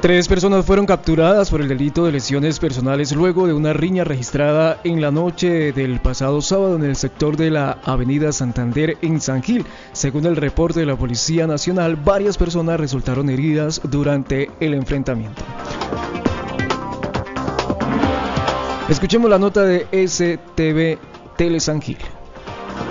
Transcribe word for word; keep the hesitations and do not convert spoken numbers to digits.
Tres personas fueron capturadas por el delito de lesiones personales luego de una riña registrada en la noche del pasado sábado en el sector de la Avenida Santander en San Gil. Según el reporte de la Policía Nacional, varias personas resultaron heridas durante el enfrentamiento. Escuchemos la nota de S T V Tele San Gil.